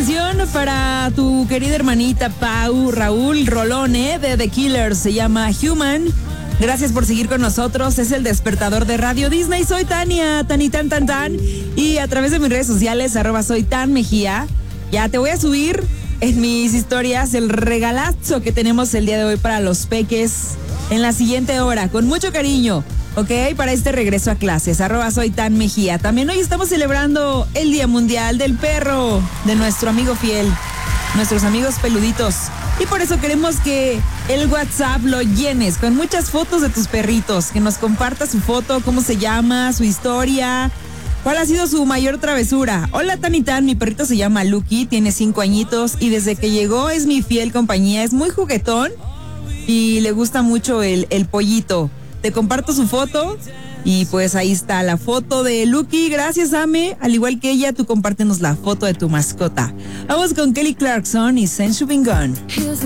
canción para tu querida hermanita Pau Raúl Rolone de The Killers. Se llama Human. Gracias por seguir con nosotros. Es el despertador de Radio Disney. Soy Tania, Tan. Y a través de mis redes sociales, @soytanmejía. Ya te voy a subir en mis historias el regalazo que tenemos el día de hoy para los peques en la siguiente hora. Con mucho cariño. Ok, para este regreso a clases, @soytanmejía. También hoy estamos celebrando el Día Mundial del Perro, de nuestro amigo fiel, nuestros amigos peluditos. Y por eso queremos que el WhatsApp lo llenes con muchas fotos de tus perritos, que nos compartas su foto, cómo se llama, su historia, cuál ha sido su mayor travesura. Hola Tan, mi perrito se llama Lucky, tiene 5 añitos y desde que llegó es mi fiel compañía, es muy juguetón y le gusta mucho el pollito. Te comparto su foto y pues ahí está la foto de Lucky. Gracias, Ame. Al igual que ella, tú compártenos la foto de tu mascota. Vamos con Kelly Clarkson y Sense You've Been Gone.